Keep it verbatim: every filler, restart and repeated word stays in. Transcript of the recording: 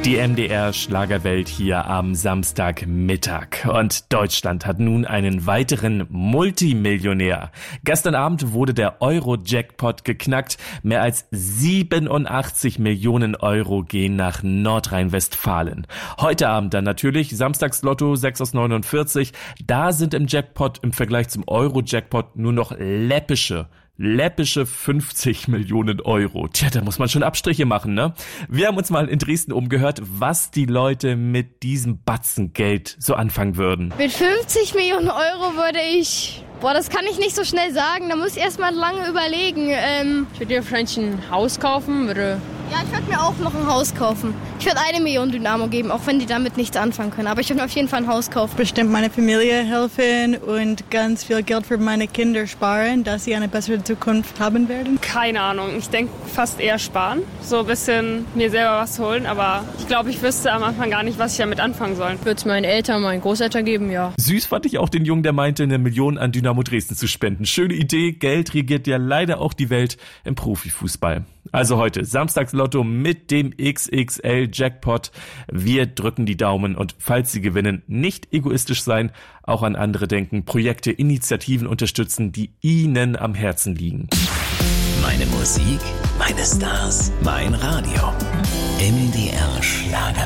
Die M D R-Schlagerwelt hier am Samstagmittag. Und Deutschland hat nun einen weiteren Multimillionär. Gestern Abend wurde der Euro-Jackpot geknackt. Mehr als siebenundachtzig Millionen Euro gehen nach Nordrhein-Westfalen. Heute Abend dann natürlich Samstagslotto sechs aus neunundvierzig. Da sind im Jackpot im Vergleich zum Euro-Jackpot nur noch läppische Läppische fünfzig Millionen Euro. Tja, da muss man schon Abstriche machen, ne? Wir haben uns mal in Dresden umgehört, was die Leute mit diesem Batzen Geld so anfangen würden. Mit fünfzig Millionen Euro würde ich... Boah, das kann ich nicht so schnell sagen. Da muss ich erst mal lange überlegen. Ähm, ich würde mir wahrscheinlich ein Haus kaufen, würde... Ja, ich würde mir auch noch ein Haus kaufen. Ich würde eine Million Dynamo geben, auch wenn die damit nichts anfangen können. Aber ich würde mir auf jeden Fall ein Haus kaufen. Bestimmt meine Familie helfen und ganz viel Geld für meine Kinder sparen, dass sie eine bessere Zukunft haben werden. Keine Ahnung. Ich denke fast eher sparen. So ein bisschen mir selber was holen. Aber ich glaube, ich wüsste am Anfang gar nicht, was ich damit anfangen soll. Ich würde es meinen Eltern, meinen Großeltern geben, ja. Süß fand ich auch den Jungen, der meinte, eine Million an Dynamo Dresden zu spenden. Schöne Idee. Geld regiert ja leider auch die Welt im Profifußball. Also heute Samstagslotto mit dem X X L-Jackpot. Wir drücken die Daumen und falls Sie gewinnen, nicht egoistisch sein, auch an andere denken, Projekte, Initiativen unterstützen, die Ihnen am Herzen liegen. Meine Musik, meine Stars, mein Radio. M D R Schlager.